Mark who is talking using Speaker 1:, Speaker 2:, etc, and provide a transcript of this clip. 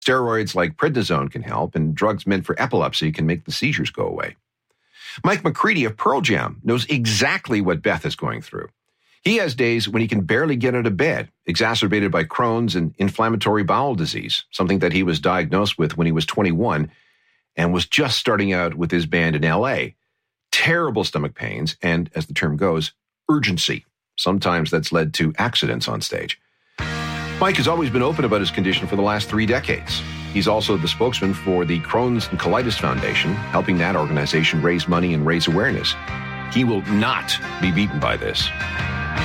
Speaker 1: Steroids like prednisone can help, and drugs meant for epilepsy can make the seizures go away. Mike McCready of Pearl Jam knows exactly what Beth is going through. He has days when he can barely get out of bed, exacerbated by Crohn's and inflammatory bowel disease, something that he was diagnosed with when he was 21 and was just starting out with his band in L.A. Terrible stomach pains and, as the term goes, urgency. Sometimes that's led to accidents on stage. Mike has always been open about his condition for the last 3 decades. He's also the spokesman for the Crohn's and Colitis Foundation, helping that organization raise money and raise awareness. He will not be beaten by this.